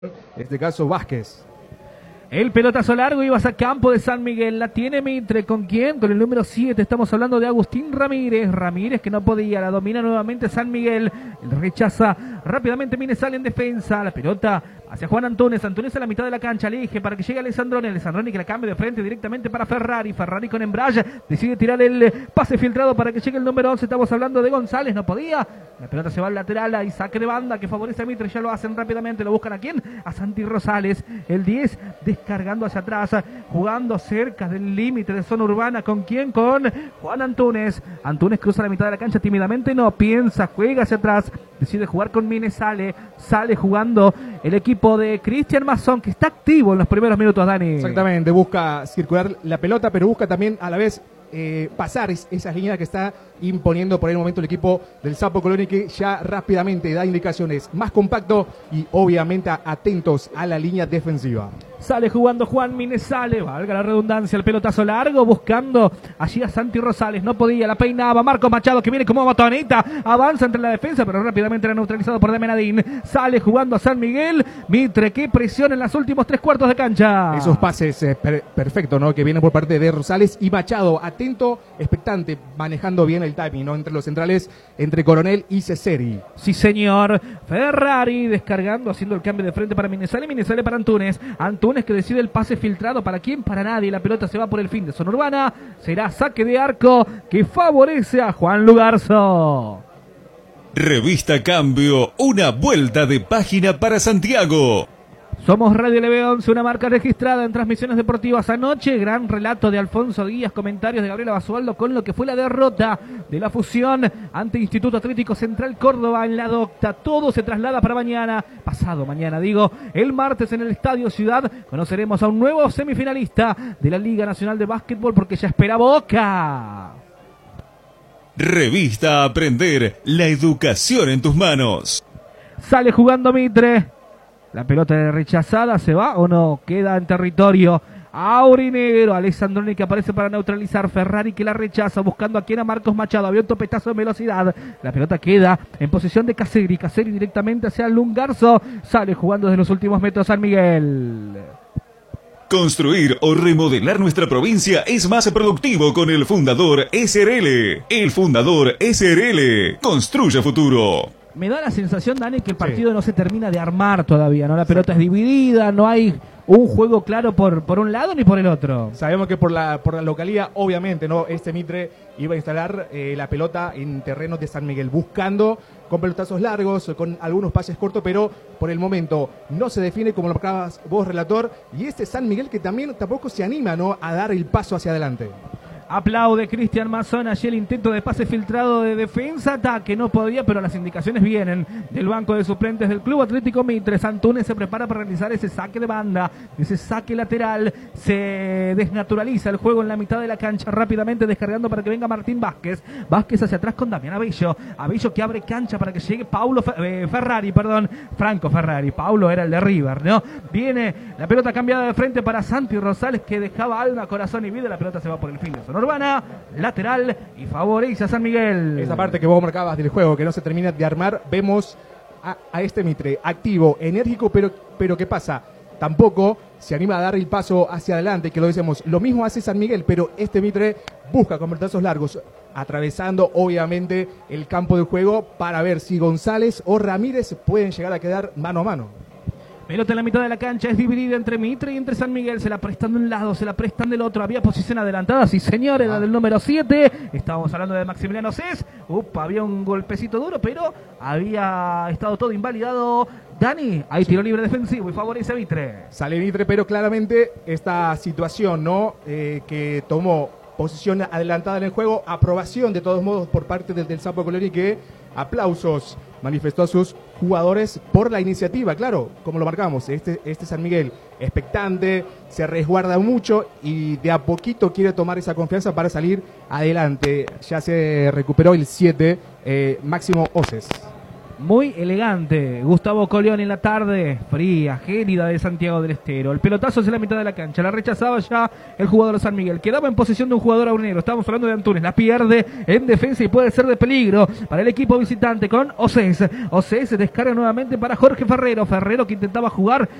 en este caso Vázquez. El pelotazo largo iba a campo de San Miguel. La tiene Mitre. ¿Con quién? Con el número 7. Estamos hablando de Agustín Ramírez. Ramírez que no podía. La domina nuevamente San Miguel. El rechaza rápidamente. Mine sale en defensa. La pelota hacia Juan Antunes. Antunes a la mitad de la cancha. Elige para que llegue Alessandroni. Alessandroni que la cambia de frente directamente para Ferrari. Ferrari con embrague. Decide tirar el pase filtrado para que llegue el número 11. Estamos hablando de González. No podía. La pelota se va al lateral. Hay saque de banda que favorece a Mitre. Ya lo hacen rápidamente. Lo buscan a quién? A Santi Rosales. El 10 descargando hacia atrás, jugando cerca del límite de zona urbana. ¿Con quién? Con Juan Antunes. Antunes cruza la mitad de la cancha tímidamente, no piensa, juega hacia atrás, decide jugar con Mine, sale jugando el equipo de Cristian Mazzón, que está activo en los primeros minutos, Dani. Exactamente, busca circular la pelota, pero busca también a la vez pasar esas líneas que está imponiendo por el momento el equipo del Sapo Coloni, que ya rápidamente da indicaciones, más compacto y obviamente atentos a la línea defensiva. Sale jugando Juan Mine, valga la redundancia, el pelotazo largo, buscando allí a Santi Rosales, no podía, la peinaba, Marcos Machado que viene como botonita, avanza entre la defensa, pero rápidamente era neutralizado por Demenadín. Sale jugando a San Miguel, Mitre, que presiona en los últimos 3/4 de cancha. Esos pases perfectos, ¿no? Que vienen por parte de Rosales y Machado, atento, expectante, manejando bien el timing, ¿no? Entre los centrales, entre Coronel y Ceseri. Sí, señor. Ferrari descargando, haciendo el cambio de frente para Mine sale para Antunes que decide el pase filtrado. ¿Para quién? Para nadie. La pelota se va por el fin de zona urbana. Será saque de arco que favorece a Juan Lugarzo. Revista Cambio, una vuelta de página para Santiago. Somos Radio LB11, una marca registrada en transmisiones deportivas. Anoche, gran relato de Alfonso Díaz, comentarios de Gabriela Basualdo con lo que fue la derrota de la fusión ante Instituto Atlético Central Córdoba en la Docta. Todo se traslada para mañana, pasado mañana digo, el martes en el Estadio Ciudad. Conoceremos a un nuevo semifinalista de la Liga Nacional de Básquetbol porque ya espera Boca. Revista Aprender, la educación en tus manos. Sale jugando Mitre. La pelota rechazada, ¿se va o no? Queda en territorio aurinegro. Alessandroni que aparece para neutralizar. Ferrari que la rechaza, buscando a quien, a Marcos Machado. Había un topetazo de velocidad. La pelota queda en posición de Caseri. Caseri directamente hacia Lungarzo. Sale jugando desde los últimos metros San Miguel. Construir o remodelar nuestra provincia es más productivo con el Fundador SRL. El Fundador SRL construye futuro. Me da la sensación, Dani, que el partido no se termina de armar todavía, ¿no? La pelota es dividida, no hay un juego claro por un lado ni por el otro. Sabemos que por la localidad, obviamente, ¿no? Este Mitre iba a instalar la pelota en terrenos de San Miguel, buscando con pelotazos largos, con algunos pases cortos, pero por el momento no se define, como lo marcabas vos, relator, y este San Miguel que también tampoco se anima, ¿no?, a dar el paso hacia adelante. Aplaude Cristian Mazzón, allí el intento de pase filtrado de defensa, ataque, no podía, pero las indicaciones vienen del banco de suplentes del Club Atlético Mitre. Antunes se prepara para realizar ese saque de banda, ese saque lateral, se desnaturaliza el juego en la mitad de la cancha, rápidamente descargando para que venga Martín Vázquez. Vázquez hacia atrás con Damián Abello, Abello que abre cancha para que llegue Franco Ferrari, Paulo era el de River, ¿no? Viene la pelota cambiada de frente para Santi Rosales, que dejaba alma, corazón y vida, la pelota se va por el fin de zona urbana, lateral y favorece a San Miguel. Esa parte que vos marcabas del juego que no se termina de armar, vemos a este Mitre activo, enérgico, pero ¿qué pasa? Tampoco se anima a dar el paso hacia adelante, que lo decimos, lo mismo hace San Miguel, pero este Mitre busca con pelotazos largos, atravesando obviamente el campo de juego para ver si González o Ramírez pueden llegar a quedar mano a mano. Pelota en la mitad de la cancha, es dividida entre Mitre y entre San Miguel, se la prestan de un lado, se la prestan del otro, había posición adelantada, sí señor, era del número 7, estábamos hablando de Maximiliano Cés, había un golpecito duro, pero había estado todo invalidado. Dani, hay tiro libre defensivo y favorece a Mitre. Sale Mitre, pero claramente esta situación, ¿no?, que tomó posición adelantada en el juego, aprobación de todos modos por parte del Sapo Coloni, que aplausos manifestó a sus jugadores por la iniciativa, claro, como lo marcamos, este San Miguel expectante, se resguarda mucho y de a poquito quiere tomar esa confianza para salir adelante. Ya se recuperó el 7, Máximo Oces. muy elegante. Gustavo Colión en la tarde, fría, gélida de Santiago del Estero. El pelotazo hacia la mitad de la cancha, la rechazaba ya el jugador de San Miguel. Quedaba en posesión de un jugador aunero. Estamos hablando de Antunes, la pierde en defensa y puede ser de peligro para el equipo visitante con Océs. Océs descarga nuevamente para Jorge Ferrero. Ferrero que intentaba jugar